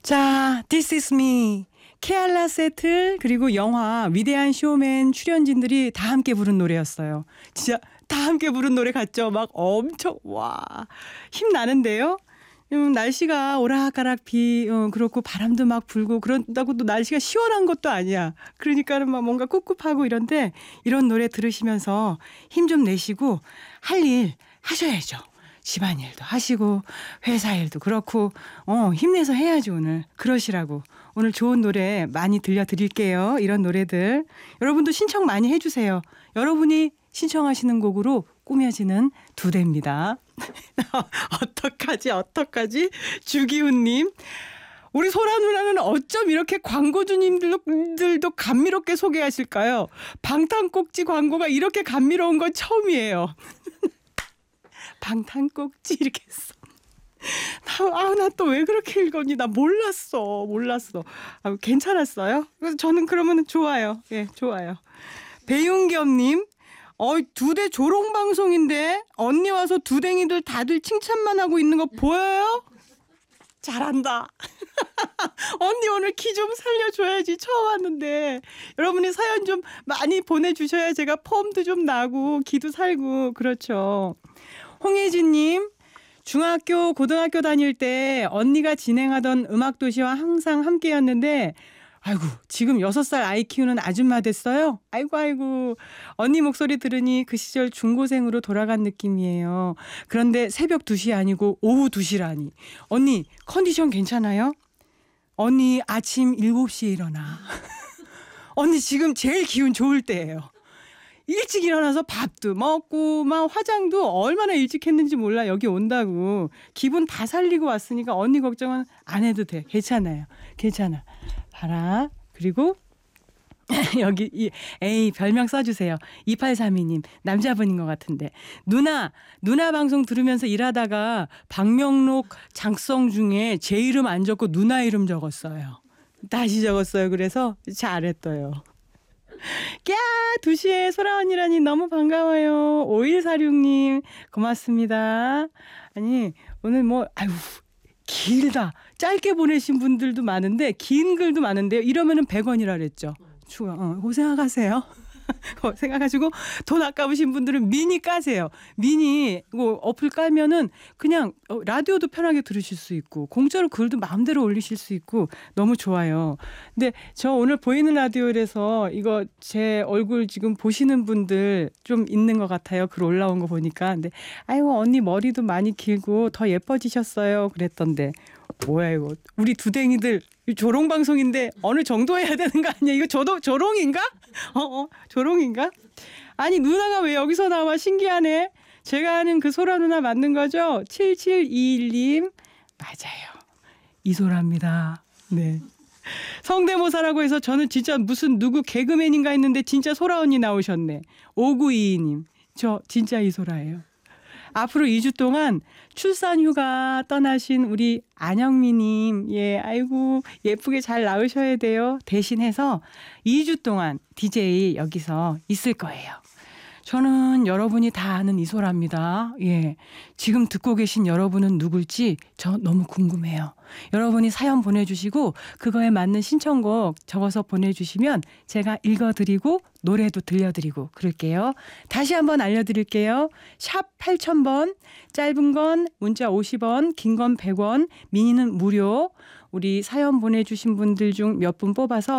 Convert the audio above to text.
자, This is me. 케알라 세틀 그리고 영화 위대한 쇼맨 출연진들이 다 함께 부른 노래였어요. 진짜 다 함께 부른 노래 같죠? 막 엄청 와 힘나는데요. 날씨가 오락가락 그렇고 바람도 막 불고 그런다고 또 날씨가 시원한 것도 아니야. 그러니까는 막 뭔가 꿉꿉하고 이런데 이런 노래 들으시면서 힘 좀 내시고 할 일 하셔야죠. 집안일도 하시고 회사 일도 그렇고 힘내서 해야지 오늘. 그러시라고. 오늘 좋은 노래 많이 들려드릴게요. 이런 노래들. 여러분도 신청 많이 해주세요. 여러분이 신청하시는 곡으로 꾸며지는 두 대입니다. 어떡하지? 주기훈님. 우리 소라 누나는 어쩜 이렇게 광고주님들도 감미롭게 소개하실까요? 방탄꼭지 광고가 이렇게 감미로운 건 처음이에요. 방탄꼭지 이렇게 했어. 나 또 왜 그렇게 읽었니? 나 몰랐어. 괜찮았어요? 그래서 저는 그러면 좋아요. 예, 좋아요. 배윤겸님, 두 대 조롱방송인데 언니 와서 두댕이들 다들 칭찬만 하고 있는 거 보여요? 잘한다. 언니 오늘 기 좀 살려줘야지. 처음 왔는데 여러분이 사연 좀 많이 보내주셔야 제가 폼도 좀 나고 기도 살고 그렇죠. 홍혜진님, 중학교 고등학교 다닐 때 언니가 진행하던 음악도시와 항상 함께였는데 아이고 지금 6살 아이 키우는 아줌마 됐어요. 아이고 언니 목소리 들으니 그 시절 중고생으로 돌아간 느낌이에요. 그런데 새벽 2시 아니고 오후 2시라니. 언니 컨디션 괜찮아요? 언니 아침 7시에 일어나. 언니 지금 제일 기운 좋을 때예요. 일찍 일어나서 밥도 먹고 막 화장도 얼마나 일찍 했는지 몰라. 여기 온다고 기분 다 살리고 왔으니까 언니 걱정은 안 해도 돼. 괜찮아요. 괜찮아. 봐라. 그리고 여기 별명 써주세요. 2832님 남자분인 것 같은데 누나 방송 들으면서 일하다가 박명록 작성 중에 제 이름 안 적고 누나 이름 적었어요. 다시 적었어요. 그래서 잘했어요. 2시에 소라 언니라니 너무 반가워요. 5146님 고맙습니다. 아니 오늘 길다. 짧게 보내신 분들도 많은데 긴 글도 많은데요. 이러면은 100원이라 그랬죠. 고생하세요. 생각하시고 돈 아까우신 분들은 미니 까세요. 미니 어플 깔면은 그냥 라디오도 편하게 들으실 수 있고 공짜로 글도 마음대로 올리실 수 있고 너무 좋아요. 근데 저 오늘 보이는 라디오에서 이거 제 얼굴 지금 보시는 분들 좀 있는 것 같아요. 글 올라온 거 보니까. 근데 아이고 언니 머리도 많이 길고 더 예뻐지셨어요. 그랬던데 뭐야 이거 우리 두댕이들 조롱방송인데 어느 정도 해야 되는 거 아니야? 이거 조롱인가? 조롱인가? 아니 누나가 왜 여기서 나와? 신기하네. 제가 아는 그 소라 누나 맞는 거죠? 7721님 맞아요. 이소라입니다. 네. 성대모사라고 해서 저는 진짜 무슨 누구 개그맨인가 했는데 진짜 소라 언니 나오셨네. 5922님 저 진짜 이소라예요. 앞으로 2주 동안 출산휴가 떠나신 우리 안영미님, 아이고 예쁘게 잘 나으셔야 돼요. 대신해서 2주 동안 DJ 여기서 있을 거예요. 저는 여러분이 다 아는 이소라입니다. 지금 듣고 계신 여러분은 누굴지 저 너무 궁금해요. 여러분이 사연 보내주시고 그거에 맞는 신청곡 적어서 보내주시면 제가 읽어드리고 노래도 들려드리고 그럴게요. 다시 한번 알려드릴게요. 샵 8000번, 짧은 건 문자 50원, 긴 건 100원, 미니는 무료. 우리 사연 보내주신 분들 중 몇 분 뽑아서